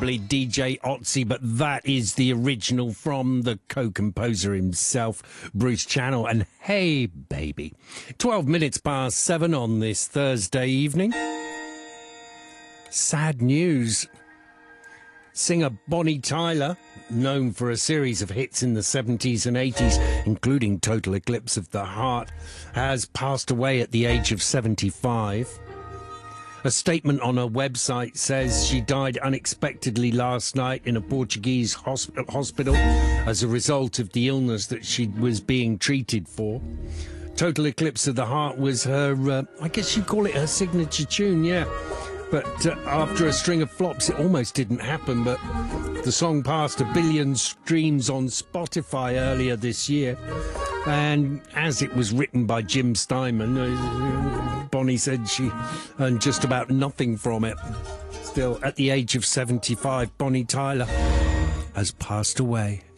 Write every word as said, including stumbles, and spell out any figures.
probably D J Otzi, but that is the original from the co-composer himself, Bruce Channel, and Hey Baby. twelve minutes past seven on this Thursday evening. Sad news. Singer Bonnie Tyler, known for a series of hits in the seventies and eighties, including Total Eclipse of the Heart, has passed away at the age of seventy-five. A statement on her website says she died unexpectedly last night in a Portuguese hosp- hospital as a result of the illness that she was being treated for. Total Eclipse of the Heart was her, uh, I guess you'd call it her signature tune, yeah. But uh, after a string of flops, it almost didn't happen. But the song passed a billion streams on Spotify earlier this year. And as it was written by Jim Steinman, uh, Bonnie said she earned just about nothing from it. Still, at the age of seventy-five, Bonnie Tyler has passed away.